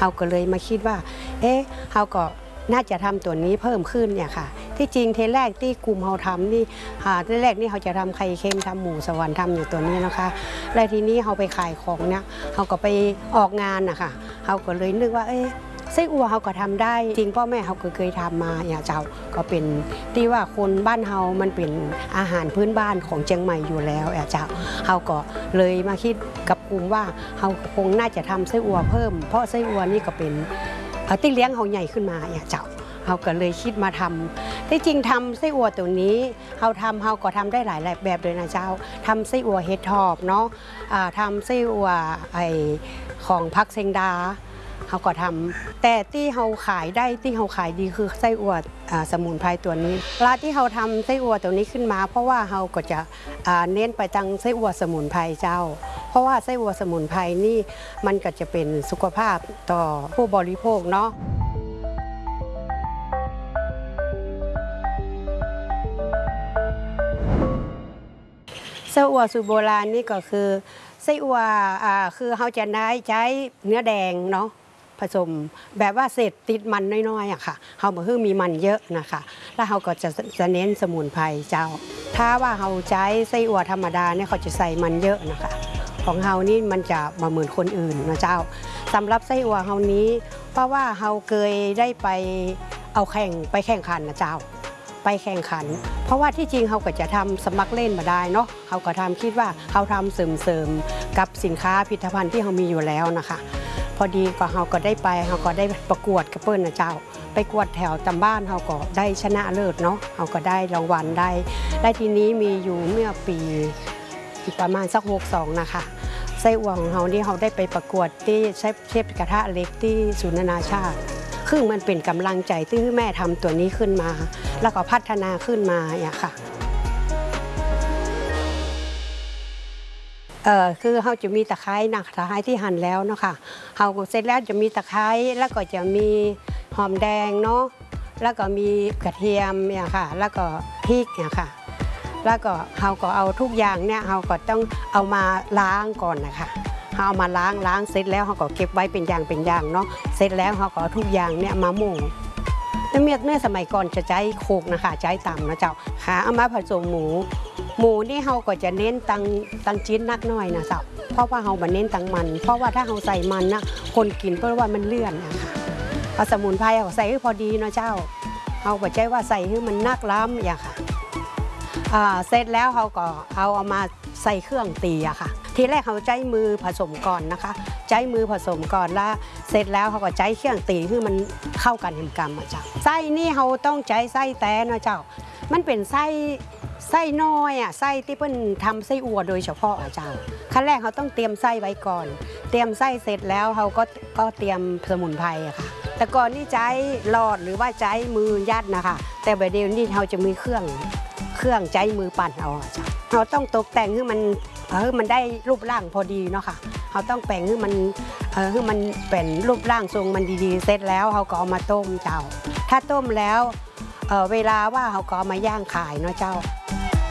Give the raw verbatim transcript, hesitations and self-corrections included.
เขาก็เลยมาคิดว่าเอ๊ะเขาก็น่าจะทำตัวนี้เพิ่มขึ้นเนี่ยค่ะที่จริงเทแรกที่กลุ่มเขาทำนี่ทีแรกนี่เขาจะทำไข่เค็มทำหมูสวรรค์ทำอยู่ตัวนี้นะคะแล้วทีนี้เขาไปขายของเนี่ยเขาก็ไปออกงานนะคะเขาก็เลยนึกว่าเอ๊ะไส้อั่วเขาก็ทำได้จริงพ่อแม่เขาเคยทำมาอย่างเจ้าก็เป็นที่ว่าคนบ้านเฮามันเป็นอาหารพื้นบ้านของเชียงใหม่อยู่แล้วอย่างเจ้าเขาก็เลยมาคิดกับกลุ่มว่าเขาคงน่าจะทำไส้อั่วเพิ่มเพราะไส้อั่วนี่ก็เป็นที่เลี้ยงเขาใหญ่ขึ้นมาอย่างเจ้าเขาก็เลยคิดมาทำที่จริงทำไส้อั่วตัวนี้เขาทำเขาก็ทำได้หลายแบบเลยนะเจ้าทำไส้อั่วเห็ดทอบเนาะทำไส้อั่วไอของพักเซงดาเขาก็ทำแต่ที่เขาขายได้ที่เขาขายดีคือไส้อั่วสมุนไพรตัวนี้ร้านที่เขาทำไส้อั่วตัวนี้ขึ้นมาเพราะว่าเขาก็จะเน้นไปทางไส้อั่วสมุนไพรเจ้าเพราะว่าไส้อั่วสมุนไพรนี่มันก็จะเป็นสุขภาพต่อผู้บริโภคเนาะไส้อั่วสูตรโบราณนี่ก็คือไส้อั่วคือเขาจะได้ใช้เนื้อแดงเนาะผสมแบบว่าเศษติดมันน้อยๆอะค่ะเขาบอกคือมีมันเยอะนะคะแล้วเขาก็จะจะเน้นสมุนไพรเจ้าถ้าว่าเขาใช้ไส้อั่วธรรมดาเนี่ยเขาจะใส่มันเยอะนะคะของเขานี่มันจะมาเหมือนคนอื่นนะเจ้าสำหรับไส้อั่วเขานี้เพราะว่าเขาเคยได้ไปเอาแข่งไปแข่งขันนะเจ้าไปแข่งขันเพราะว่าที่จริงเขาก็จะทำสมัครเล่นมาได้เนาะเขาก็ทำคิดว่าเขาทำเสริมๆกับสินค้าผลิตภัณฑ์ที่เขามีอยู่แล้วนะคะพอดีก็เขาก็ได้ไปเขาก็ได้ประกวดกับเปิ้ลนะเจ้าไปกวดแถวตำบ้านเขาก็ได้ชนะเลิศเนาะเขาก็ได้รางวัลได้ได้ทีนี้มีอยู่เมื่อปีประมาณสักหกสองนะคะไส้อั่วของเขานี่เขาได้ไปประกวดที่เชฟกระทะเล็กที่ศูนย์นานาชาติคือมันเป็นกำลังใจที่แม่ทำตัวนี้ขึ้นมาแล้วก็พัฒนาขึ้นมาอย่างค่ะเออคือเขาจะมีตะไคร้นะตะไคร้ที่หั่นแล้วเนาะค่ะเขาเสร็จแล้วจะมีตะไคร้แล้วก็จะมีหอมแดงเนาะแล้วก็มีกระเทียมเนี่ยค่ะแล้วก็พริกเนี่ยค่ะแล้วก็เขาก็เอาทุกอย่างเนี่ยเขาก็ต้องเอามาล้างก่อนนะคะเขาเอามาล้างล้างเสร็จแล้วเขาก็เก็บไว้เป็นอย่างเป็นอย่างเนาะเสร็จแล้วเขาก็ทุกอย่างเนี่ยมาหม่งเมื่อเมื่อสมัยก่อนจะใช้โขกนะคะใช้ตำนะเจ้าค่ะเอามาผสมหมูหมูนี่เขาก็จะเน้นตังตังชิ้นนักน้อยนะเจ้าเพราะว่าเขาบันเน้นตังมันเพราะว่าถ้าเขาใส่มันนะคนกินเพราะว่ามันเลื่อนนะคะเอาสมุนไพรเขาใส่ให้พอดีนะเจ้าเขาบอกใจว่าใส่ให้มันนักล้ำอย่างค่ะเสร็จแล้วเขาก็เอาเอามาใส่เครื่องตีอะค่ะทีแรกเขาใช้มือผสมก่อนนะคะใช้มือผสมก่อนแล้วเสร็จแล้วเขาก็ใช้เครื่องตีให้มันเข้ากันเห็นกรรมอะเจ้าไส้นี่เขาต้องใช้ไส้แต้นะเจ้ามันเป็นไส้ไส้น้อยอ่ะไส้ที่เพิ่นทำไส้อั่วโดยเฉพาะอ่ะเจ้าขั้นแรกเขาต้องเตรียมไส้ไว้ก่อนเตรียมไส้เสร็จแล้วเขาก็ก็เตรียมสมุนไพรอะค่ะแต่ก่อนนี่ใช้หลอดหรือว่าใช้มือยัดนะคะแต่แบบเดี๋ยวนี้เขาจะมีเครื่องเครื่องใช้มือปั่นเอาอ่ะเจ้าเราต้องตกแต่งให้มันเออมันได้รูปร่างพอดีเนาะค่ะเขาต้องแปลงให้มันเออให้มันเป็นรูปร่างทรงมันดีๆเสร็จแล้วเขาก็เอามาต้มเจ้าถ้าต้มแล้วเออเวลาว่าเขาก็เอามาย่างขายเนาะเจ้า